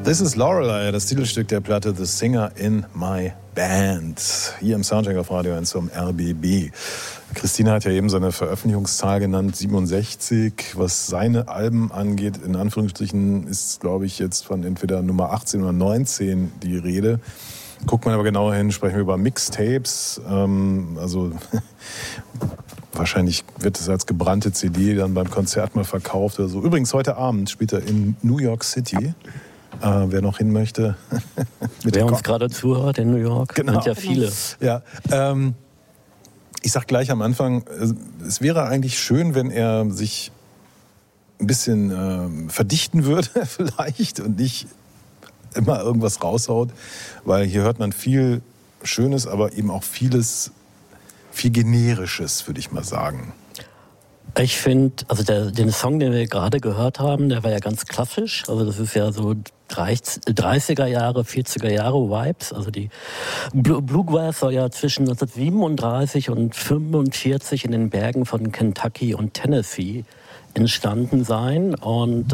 This is Lorelei, das Titelstück der Platte The Singer in My Band. Hier im Soundcheck auf Radio 1 zum RBB. Christina hat ja eben seine Veröffentlichungszahl genannt, 67. Was seine Alben angeht, in Anführungsstrichen, ist, glaube ich, jetzt von entweder Nummer 18 oder 19 die Rede. Guckt man aber genauer hin, sprechen wir über Mixtapes. Also wahrscheinlich wird es als gebrannte CD dann beim Konzert mal verkauft oder so. Übrigens, heute Abend spielt er in New York City. Wer noch hin möchte. Wer uns gerade zuhört in New York, genau. Sind ja viele. Ja, ich sag gleich am Anfang, es wäre eigentlich schön, wenn er sich ein bisschen verdichten würde vielleicht und nicht immer irgendwas raushaut, weil hier hört man viel Schönes, aber eben auch viel Generisches, würde ich mal sagen. Ich finde, also den Song, den wir gerade gehört haben, der war ja ganz klassisch. Also das ist ja so 30er Jahre, 40er Jahre Vibes. Also die Bluegrass soll ja zwischen 1937 und 1945 in den Bergen von Kentucky und Tennessee entstanden sein. Und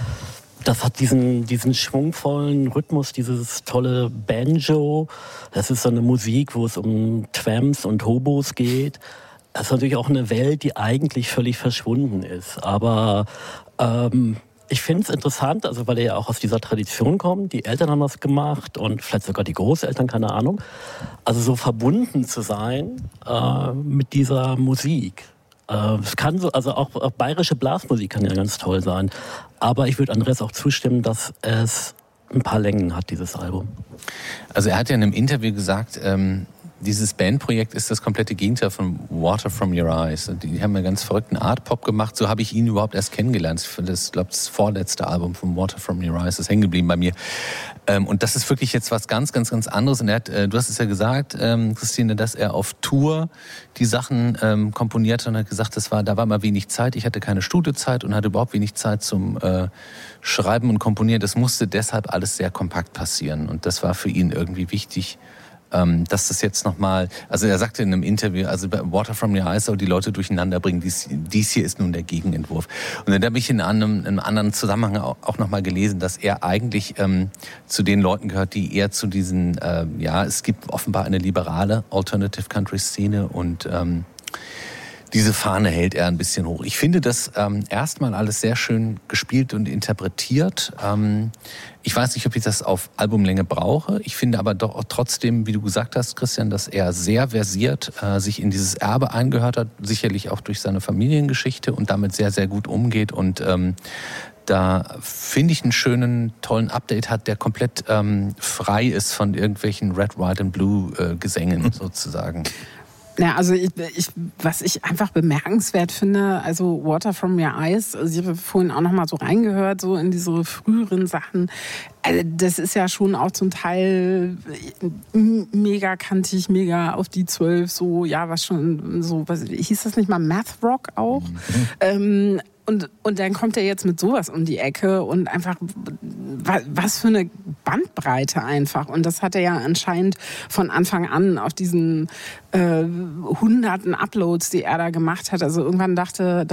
das hat diesen schwungvollen Rhythmus, dieses tolle Banjo. Das ist so eine Musik, wo es um Tramps und Hobos geht. Das ist natürlich auch eine Welt, die eigentlich völlig verschwunden ist. Aber ich finde es interessant, also weil er ja auch aus dieser Tradition kommt. Die Eltern haben das gemacht und vielleicht sogar die Großeltern, keine Ahnung. Also so verbunden zu sein mit dieser Musik. Es kann so, also auch bayerische Blasmusik kann ja ganz toll sein. Aber ich würde Andreas auch zustimmen, dass es ein paar Längen hat, dieses Album. Also er hat ja in einem Interview gesagt, dieses Bandprojekt ist das komplette Gegenteil von Water From Your Eyes. Die haben einen ganz verrückten Art-Pop gemacht. So habe ich ihn überhaupt erst kennengelernt. Ich glaube, das vorletzte Album von Water From Your Eyes ist hängen geblieben bei mir. Und das ist wirklich jetzt was ganz, ganz, ganz anderes. Und er hat, du hast es ja gesagt, Christine, dass er auf Tour die Sachen komponiert hat und hat gesagt, da war mal wenig Zeit. Ich hatte keine Studiozeit und hatte überhaupt wenig Zeit zum Schreiben und Komponieren. Das musste deshalb alles sehr kompakt passieren. Und das war für ihn irgendwie wichtig, dass das jetzt nochmal, also er sagte in einem Interview, also bei Water From Your Eyes soll die Leute durcheinander bringen, dies hier ist nun der Gegenentwurf. Und dann habe ich in einem anderen Zusammenhang auch nochmal gelesen, dass er eigentlich zu den Leuten gehört, die eher zu diesen, es gibt offenbar eine liberale Alternative Country Szene und diese Fahne hält er ein bisschen hoch. Ich finde das erstmal alles sehr schön gespielt und interpretiert. Ich weiß nicht, ob ich das auf Albumlänge brauche. Ich finde aber doch auch trotzdem, wie du gesagt hast, Christian, dass er sehr versiert sich in dieses Erbe eingehört hat. Sicherlich auch durch seine Familiengeschichte und damit sehr, sehr gut umgeht. Und da finde ich einen schönen, tollen Update hat, der komplett frei ist von irgendwelchen Red, White and Blue Gesängen sozusagen. Ja, also was ich einfach bemerkenswert finde, also Water From Your Eyes, also ich habe vorhin auch noch mal so reingehört, so in diese früheren Sachen. Also das ist ja schon auch zum Teil mega kantig, mega auf die 12, so, ja, was schon so, hieß das nicht mal Math Rock auch? Und dann kommt er jetzt mit sowas um die Ecke und einfach, was für eine Bandbreite einfach. Und das hat er ja anscheinend von Anfang an auf diesen hunderten Uploads, die er da gemacht hat. Also irgendwann dachte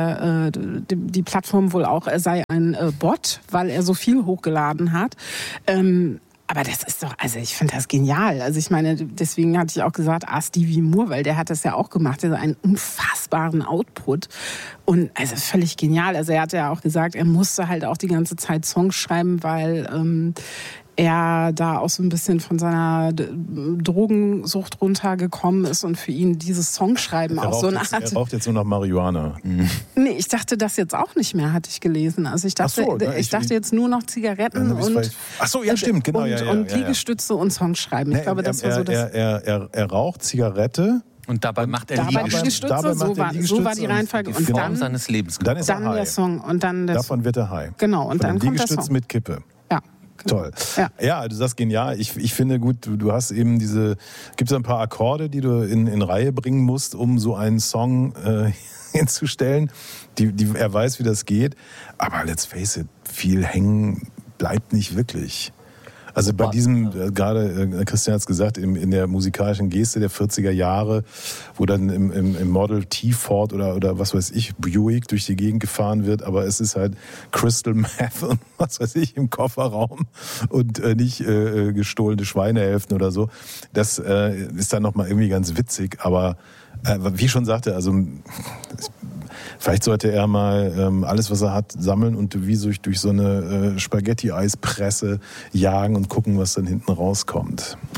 die Plattform wohl auch, er sei ein Bot, weil er so viel hochgeladen hat. Aber das ist doch, also ich finde das genial. Also ich meine, deswegen hatte ich auch gesagt, Stevie Moore, weil der hat das ja auch gemacht. Der hat einen unfassbaren Output. Und also völlig genial. Also er hat ja auch gesagt, er musste halt auch die ganze Zeit Songs schreiben, weil er da auch so ein bisschen von seiner Drogensucht runtergekommen ist und für ihn dieses Songschreiben auch so eine Art... Er raucht jetzt nur noch Marihuana. Nee, ich dachte das jetzt auch nicht mehr, hatte ich gelesen. Also ich dachte, ich dachte jetzt nur noch Zigaretten und... Ach so, ja stimmt, genau. Und Liegestütze und Songschreiben. Ich glaube, das war so das... Er raucht Zigarette... Und dabei macht er Liegestütze. So war die Reihenfolge. Und dann seines Lebens. Dann ist er high. Der Song. Und dann davon wird er high. Genau, und dann kommt der Song. mit Kippe. Ja. Toll. Ja, du sagst genial. Ich finde gut, du hast eben gibt es ein paar Akkorde, die du in Reihe bringen musst, um so einen Song hinzustellen. Er weiß, wie das geht. Aber let's face it, viel hängen bleibt nicht wirklich. Also bei diesem, gerade Christian hat es gesagt, in der musikalischen Geste der 40er Jahre, wo dann im Model T Ford oder was weiß ich, Buick durch die Gegend gefahren wird, aber es ist halt Crystal Meth und was weiß ich im Kofferraum und nicht gestohlene Schweinehälften oder so. Das ist dann nochmal irgendwie ganz witzig, aber wie ich schon sagte, also vielleicht sollte er mal alles, was er hat, sammeln und wie durch so eine Spaghetti-Eispresse jagen und gucken, was dann hinten rauskommt.